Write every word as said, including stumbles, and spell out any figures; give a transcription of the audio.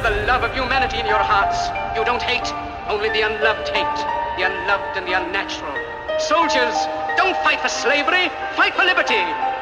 the love of humanity in your hearts. You don't hate, only the unloved hate, the unloved and the unnatural. Soldiers, don't fight for slavery, fight for liberty.